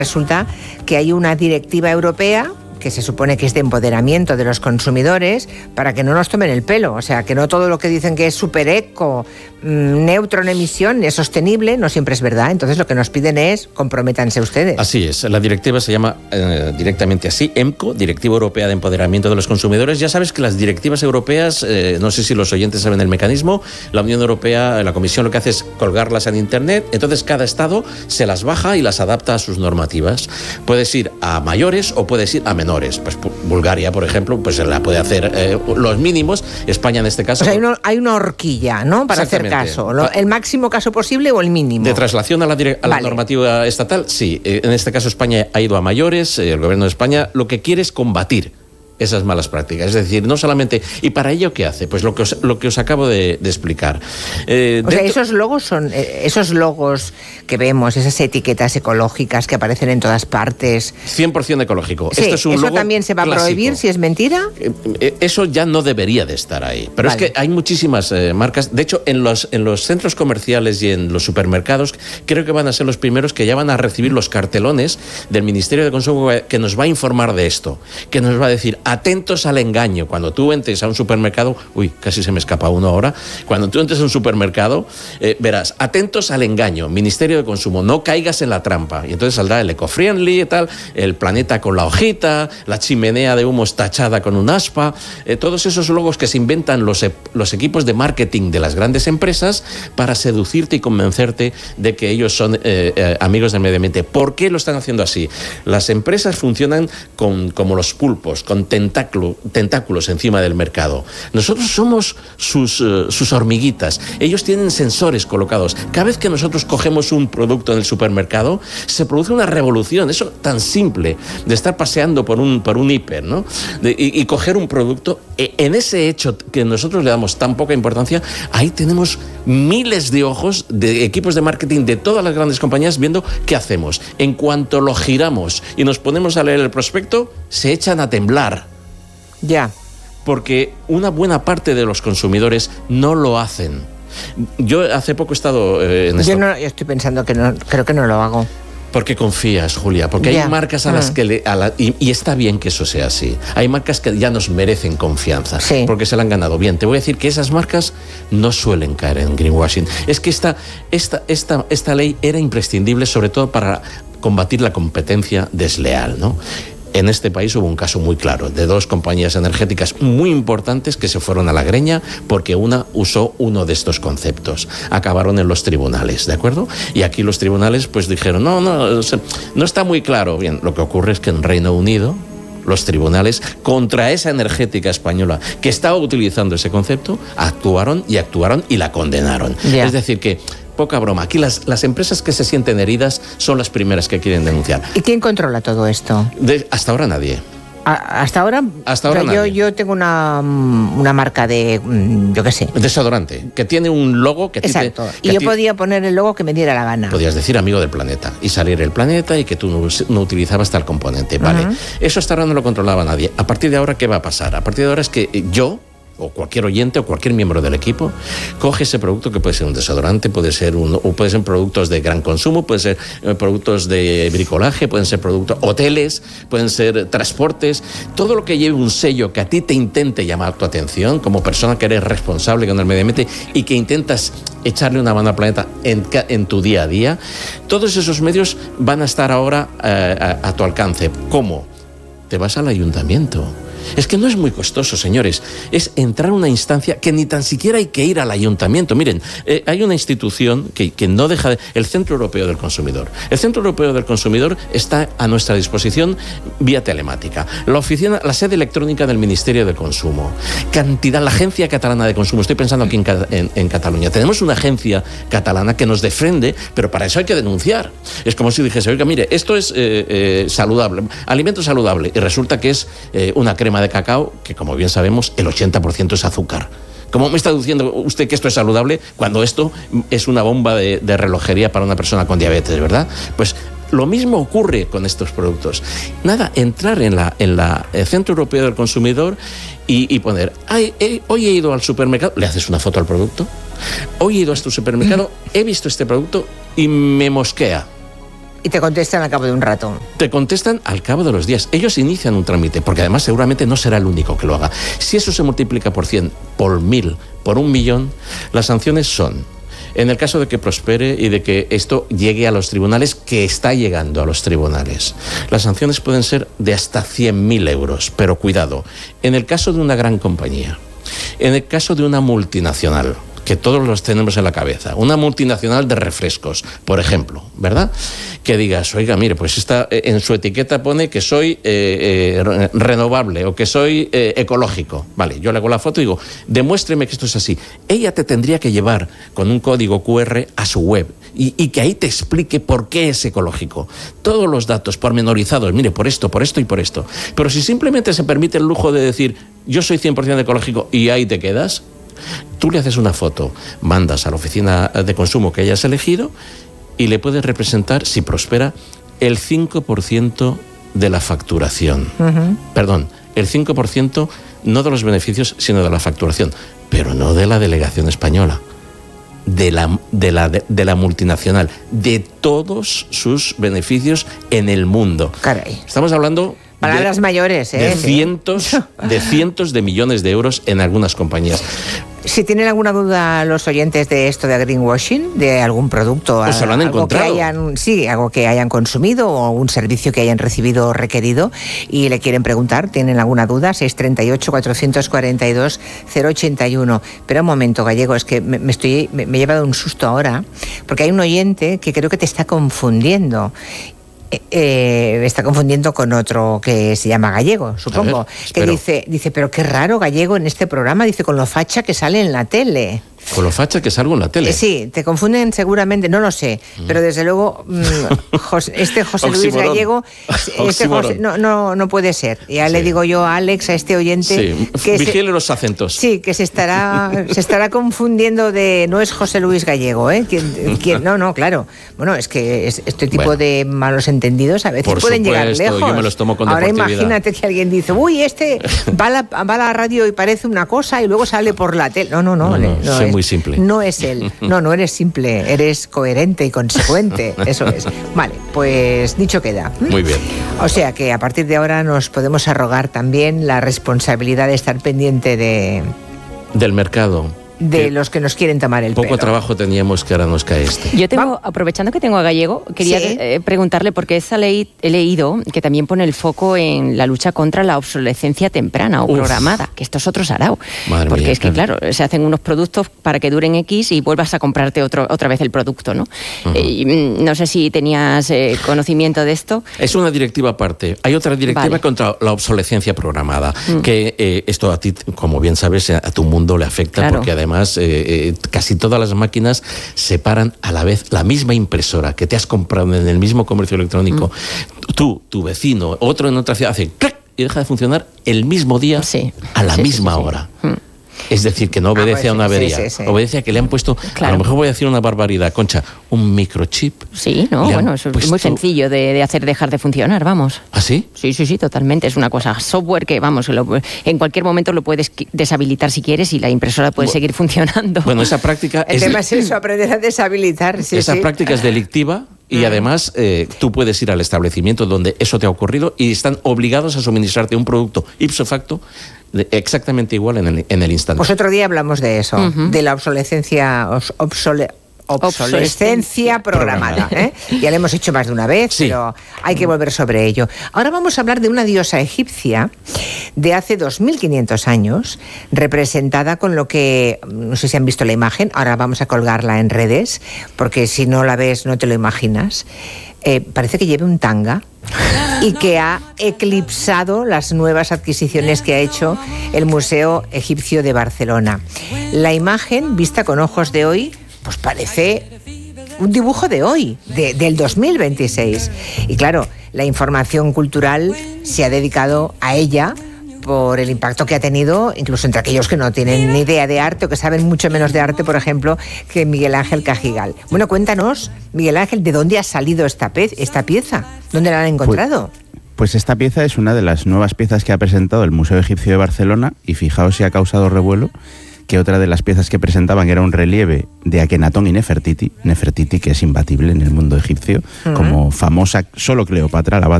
Resulta que hay una directiva europea que se supone que es de empoderamiento de los consumidores para que no nos tomen el pelo. O sea, que no todo lo que dicen que es super eco, neutro en emisión, es sostenible, no siempre es verdad. Entonces lo que nos piden es comprométanse ustedes. Así es, la directiva se llama directamente así, EMCO, Directiva Europea de Empoderamiento de los Consumidores. Ya sabes que las directivas europeas, no sé si los oyentes saben el mecanismo, la Unión Europea, la Comisión lo que hace es colgarlas en Internet, entonces cada Estado se las baja y las adapta a sus normativas. Puedes ir a mayores o puedes ir a menores. Pues Bulgaria, por ejemplo, pues se la puede hacer los mínimos. España, en este caso... O sea, hay una horquilla, ¿no?, para hacer caso. ¿El máximo caso posible o el mínimo? De traslación a la normativa estatal, sí. En este caso, España ha ido a mayores. El gobierno de España lo que quiere es combatir esas malas prácticas. Es decir, no solamente... ¿Y para ello qué hace? Pues lo que os acabo de explicar. O sea, esos logos son... esos logos que vemos, esas etiquetas ecológicas que aparecen en todas partes... 100% ecológico. Sí, Esto es un ¿eso logo también se va clásico. a prohibir si es mentira? Eso ya no debería de estar ahí. Pero vale. Es que hay muchísimas marcas. De hecho, en los centros comerciales y en los supermercados, creo que van a ser los primeros que ya van a recibir los cartelones del Ministerio de Consumo que nos va a informar de esto. Que nos va a decir... Atentos al engaño. Cuando tú entres a un supermercado, casi se me escapa uno ahora. Cuando tú entres a un supermercado, verás, atentos al engaño, Ministerio de Consumo, no caigas en la trampa. Y entonces saldrá el eco-friendly y tal, el planeta con la hojita, la chimenea de humos tachada con un aspa, todos esos logos que se inventan los equipos de marketing de las grandes empresas para seducirte y convencerte de que ellos son amigos del medio ambiente. ¿Por qué lo están haciendo así? Las empresas funcionan como los pulpos, con tentáculos encima del mercado. Nosotros somos sus hormiguitas. Ellos tienen sensores colocados. Cada vez que nosotros cogemos un producto en el supermercado, se produce una revolución. Eso tan simple de estar paseando por un hiper, ¿no? Y coger un producto. En ese hecho que nosotros le damos tan poca importancia, ahí tenemos miles de ojos de equipos de marketing de todas las grandes compañías viendo qué hacemos. En cuanto lo giramos y nos ponemos a leer el prospecto, se echan a temblar. Ya. Porque una buena parte de los consumidores no lo hacen. Yo hace poco he estado en esto. Yo estoy pensando que no, creo que no lo hago. ¿Por qué confías, Julia? Porque hay marcas a las que y está bien que eso sea así. Hay marcas que ya nos merecen confianza, sí, porque se la han ganado. Bien, te voy a decir que esas marcas no suelen caer en greenwashing. Es que esta ley era imprescindible, sobre todo para combatir la competencia desleal, ¿no? En este país hubo un caso muy claro de dos compañías energéticas muy importantes que se fueron a la greña porque una usó uno de estos conceptos. Acabaron en los tribunales, ¿de acuerdo? Y aquí los tribunales pues dijeron, no está muy claro. Bien, lo que ocurre es que en Reino Unido los tribunales contra esa energética española que estaba utilizando ese concepto actuaron y la condenaron. Yeah. Es decir que... Poca broma. Aquí las empresas que se sienten heridas son las primeras que quieren denunciar. ¿Y quién controla todo esto? Hasta ahora nadie. ¿Hasta ahora? Hasta ahora nadie. Yo tengo una marca de, yo qué sé. Desodorante, que tiene un logo que... Exacto. Y yo podía poner el logo que me diera la gana. Podías decir amigo del planeta y salir el planeta y que tú no utilizabas tal componente. Vale. Eso hasta ahora no lo controlaba nadie. A partir de ahora, ¿qué va a pasar? A partir de ahora es que yo... o cualquier oyente o cualquier miembro del equipo coge ese producto que puede ser un desodorante, puede ser productos de gran consumo, pueden ser productos de bricolaje, pueden ser productos, hoteles, pueden ser transportes, todo lo que lleve un sello que a ti te intente llamar tu atención como persona que eres responsable con el medio ambiente y que intentas echarle una mano al planeta en tu día a día, todos esos medios van a estar ahora a tu alcance. ¿Cómo? Te vas al ayuntamiento. Es que no es muy costoso, señores. Es entrar a una instancia que ni tan siquiera hay que ir al ayuntamiento. Miren, hay una institución que no deja de... El Centro Europeo del Consumidor. El Centro Europeo del Consumidor está a nuestra disposición vía telemática. La sede electrónica del Ministerio de Consumo. La Agencia Catalana de Consumo. Estoy pensando aquí en Cataluña. Tenemos una agencia catalana que nos defiende, pero para eso hay que denunciar. Es como si dijese, oiga, mire, esto es saludable, alimento saludable, y resulta que es una crema de cacao, que como bien sabemos, el 80% es azúcar. ¿Cómo me está diciendo usted que esto es saludable cuando esto es una bomba de relojería para una persona con diabetes, verdad? Pues lo mismo ocurre con estos productos. Nada, entrar en la Centro Europeo del Consumidor y poner, hoy he ido al supermercado, le haces una foto al producto, hoy he ido a este supermercado, he visto este producto y me mosquea. Y te contestan al cabo de un rato. Te contestan al cabo de los días. Ellos inician un trámite, porque además seguramente no será el único que lo haga. Si eso se multiplica por 100, por 1000, por 1.000.000, las sanciones son, en el caso de que prospere y de que esto llegue a los tribunales, que está llegando a los tribunales, las sanciones pueden ser de hasta 100.000 euros. Pero cuidado, en el caso de una gran compañía, en el caso de una multinacional, que todos los tenemos en la cabeza, una multinacional de refrescos, por ejemplo, ¿verdad? Que digas, oiga, mire, pues en su etiqueta pone que soy renovable o que soy ecológico. Vale, yo le hago la foto y digo, demuéstreme que esto es así. Ella te tendría que llevar con un código QR a su web y que ahí te explique por qué es ecológico. Todos los datos pormenorizados, mire, por esto y por esto. Pero si simplemente se permite el lujo de decir, yo soy 100% ecológico y ahí te quedas, tú le haces una foto, mandas a la oficina de consumo que hayas elegido y le puedes representar, si prospera, el 5% de la facturación. Perdón, el 5% no de los beneficios, sino de la facturación, pero no de la delegación española, de la multinacional, de todos sus beneficios en el mundo. Caray. Estamos hablando... Palabras mayores, de cientos de millones de euros en algunas compañías. Si tienen alguna duda los oyentes de esto de greenwashing, de algún producto, pues se lo han encontrado. Algo que hayan consumido o un servicio que hayan recibido o requerido y le quieren preguntar, ¿tienen alguna duda? 638-442-081. Pero un momento, Gallego, es que me he llevado un susto ahora, porque hay un oyente que creo que te está confundiendo. Me está confundiendo con otro que se llama Gallego, supongo, que dice, pero qué raro Gallego en este programa, dice, con lo facha que sale en la tele. Con lo facha que salgo en la tele. Sí, te confunden seguramente, no lo sé, pero desde luego José Luis Gallego, no puede ser. Ya le digo yo a Alex, a este oyente, que vigile los acentos. Sí, que se estará confundiendo de, no es José Luis Gallego, ¿eh? No, claro. Bueno, es que este tipo de malos entendidos a veces pueden llegar lejos. Yo me los tomo con Ahora deportividad. Imagínate que alguien dice, uy, va a la radio y parece una cosa y luego sale por la tele. No, soy muy simple. No es él. No eres simple, eres coherente y consecuente. Eso es. Vale, pues dicho queda. Muy bien. O sea que a partir de ahora nos podemos arrogar también la responsabilidad de estar pendiente del mercado. De los que nos quieren tomar el pelo. Poco trabajo teníamos que ahora nos cae este. Yo aprovechando que tengo a Gallego, quería preguntarle, porque he leído que también pone el foco en la lucha contra la obsolescencia temprana o programada, que esto es otro sarao. Porque mía, es que, claro, se hacen unos productos para que duren X y vuelvas a comprarte otra vez el producto, ¿no? No sé si tenías conocimiento de esto. Es una directiva aparte. Hay otra directiva contra la obsolescencia programada, que esto a ti, como bien sabes, a tu mundo le afecta, porque además casi todas las máquinas separan a la vez la misma impresora que te has comprado en el mismo comercio electrónico. Tú, tu vecino, otro en otra ciudad, hace ¡clac! Y deja de funcionar el mismo día a la misma hora. Es decir, que no obedece a una avería, obedece a que le han puesto, a lo mejor voy a decir una barbaridad, Concha, un microchip. Sí, eso es muy sencillo de hacer dejar de funcionar, vamos. ¿Ah, sí? Sí, totalmente. Es una cosa, software que, vamos, en cualquier momento lo puedes deshabilitar si quieres y la impresora puede seguir funcionando. Bueno, esa práctica El tema es eso, aprender a deshabilitar. Esa práctica es delictiva. Y además tú puedes ir al establecimiento donde eso te ha ocurrido y están obligados a suministrarte un producto ipso facto exactamente igual en el instante. Pues otro día hablamos de eso, de la obsolescencia programada. Ya lo hemos hecho más de una vez, pero hay que volver sobre ello. Ahora vamos a hablar de una diosa egipcia de hace 2500 años, representada con lo que, no sé si han visto la imagen, ahora vamos a colgarla en redes, porque si no la ves no te lo imaginas. Parece que lleve un tanga y que ha eclipsado las nuevas adquisiciones que ha hecho el Museo Egipcio de Barcelona. La imagen, vista con ojos de hoy, pues parece un dibujo de hoy, del 2026. Y claro, la información cultural se ha dedicado a ella por el impacto que ha tenido, incluso entre aquellos que no tienen ni idea de arte o que saben mucho menos de arte, por ejemplo, que Miguel Ángel Cajigal. Bueno, cuéntanos, Miguel Ángel, ¿de dónde ha salido esta pieza? ¿Dónde la han encontrado? Pues esta pieza es una de las nuevas piezas que ha presentado el Museo Egipcio de Barcelona y fijaos si ha causado revuelo, que otra de las piezas que presentaban era un relieve de Akenatón y Nefertiti, que es imbatible en el mundo egipcio, como famosa, solo Cleopatra la va